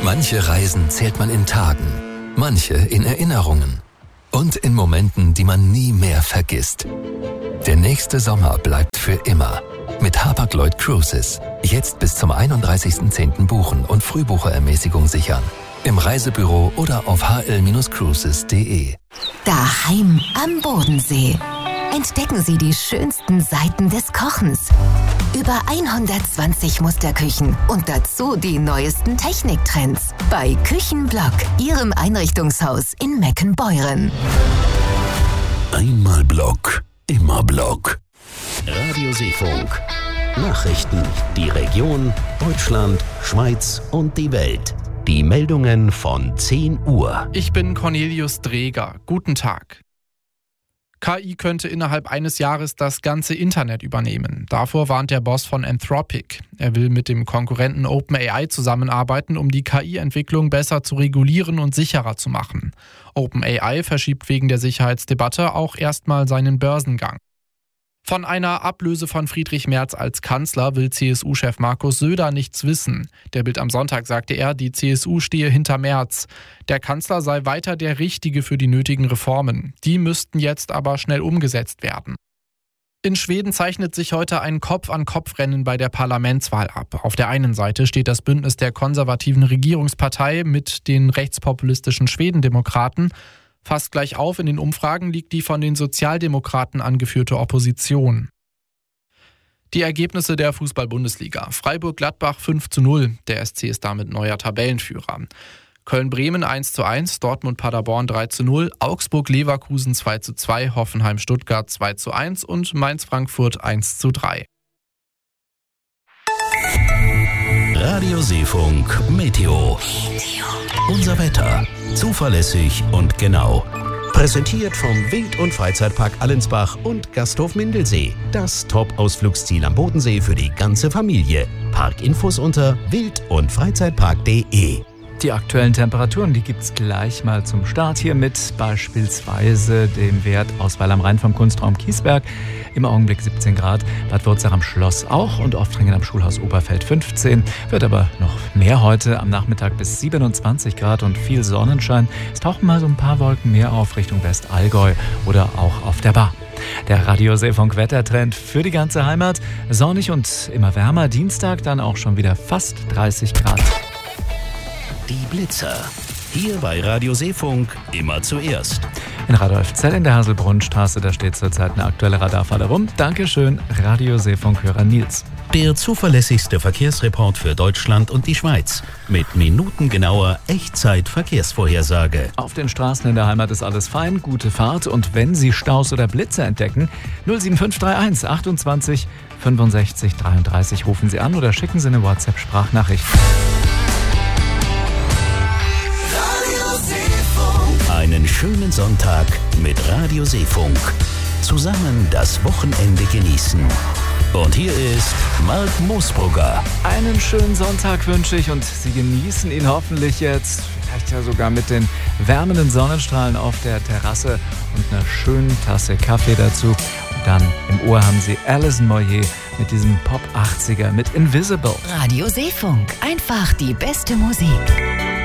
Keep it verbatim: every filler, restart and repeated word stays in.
Manche Reisen zählt man in Tagen, manche in Erinnerungen und in Momenten, die man nie mehr vergisst. Der nächste Sommer bleibt für immer. Mit Hapag-Lloyd Cruises. Jetzt bis zum einunddreißigsten zehnten buchen und Frühbucherermäßigung sichern. Im Reisebüro oder auf h l Cruises punkt d e. Daheim am Bodensee. Entdecken Sie die schönsten Seiten des Kochens. Über hundertzwanzig Musterküchen und dazu die neuesten Techniktrends. Bei Küchenblock, Ihrem Einrichtungshaus in Meckenbeuren. Einmal Block, immer Block. Radio Seefunk. Nachrichten, die Region, Deutschland, Schweiz und die Welt. Die Meldungen von zehn Uhr. Ich bin Cornelius Dreger. Guten Tag. K I könnte innerhalb eines Jahres das ganze Internet übernehmen. Davor warnt der Boss von Anthropic. Er will mit dem Konkurrenten OpenAI zusammenarbeiten, um die K I-Entwicklung besser zu regulieren und sicherer zu machen. OpenAI verschiebt wegen der Sicherheitsdebatte auch erstmal seinen Börsengang. Von einer Ablöse von Friedrich Merz als Kanzler will C S U-Chef Markus Söder nichts wissen. Der Bild am Sonntag sagte er, die C S U stehe hinter Merz. Der Kanzler sei weiter der Richtige für die nötigen Reformen. Die müssten jetzt aber schnell umgesetzt werden. In Schweden zeichnet sich heute ein Kopf-an-Kopf-Rennen bei der Parlamentswahl ab. Auf der einen Seite steht das Bündnis der konservativen Regierungspartei mit den rechtspopulistischen Schwedendemokraten. Fast gleich auf in den Umfragen liegt die von den Sozialdemokraten angeführte Opposition. Die Ergebnisse der Fußball-Bundesliga. Freiburg-Gladbach fünf zu null. Der S C ist damit neuer Tabellenführer. Köln-Bremen eins zu eins, Dortmund-Paderborn drei zu null, Augsburg-Leverkusen zwei zu zwei, Hoffenheim-Stuttgart zwei zu eins und Mainz-Frankfurt eins zu drei. Radio Seefunk Meteo. Unser Wetter. Zuverlässig und genau. Präsentiert vom Wild- und Freizeitpark Allensbach und Gasthof Mindelsee. Das Top-Ausflugsziel am Bodensee für die ganze Familie. Parkinfos unter wild- und freizeitpark punkt d e. Die aktuellen Temperaturen, die gibt's gleich mal zum Start hier mit beispielsweise dem Wert aus Weil am Rhein vom Kunstraum Kiesberg. Im Augenblick siebzehn Grad, Bad Wurzach am Schloss auch und Oftringen am Schulhaus Oberfeld fünfzehn. Wird aber noch mehr heute, am Nachmittag bis siebenundzwanzig Grad und viel Sonnenschein. Es tauchen mal so ein paar Wolken mehr auf Richtung Westallgäu oder auch auf der Bar. Der Radio Seefunk Wettertrend für die ganze Heimat. Sonnig und immer wärmer. Dienstag dann auch schon wieder fast dreißig Grad. Die Blitzer. Hier bei Radio Seefunk immer zuerst. In Radolfzell in der Haselbrunnstraße, da steht zurzeit eine aktuelle Radarfalle rum. Dankeschön, Radio Seefunk-Hörer Nils. Der zuverlässigste Verkehrsreport für Deutschland und die Schweiz. Mit minutengenauer Echtzeit-Verkehrsvorhersage. Auf den Straßen in der Heimat ist alles fein, gute Fahrt. Und wenn Sie Staus oder Blitze entdecken, null sieben fünf drei eins achtundzwanzig fünfundsechzig dreiunddreißig rufen Sie an oder schicken Sie eine WhatsApp-Sprachnachricht. Einen schönen Sonntag mit Radio Seefunk. Zusammen das Wochenende genießen. Und hier ist Mark Moosbrugger. Einen schönen Sonntag wünsche ich und Sie genießen ihn hoffentlich jetzt. Vielleicht ja sogar mit den wärmenden Sonnenstrahlen auf der Terrasse und einer schönen Tasse Kaffee dazu. Und dann im Ohr haben Sie Alison Moyet mit diesem Pop achtziger mit Invisible. Radio Seefunk. Einfach die beste Musik.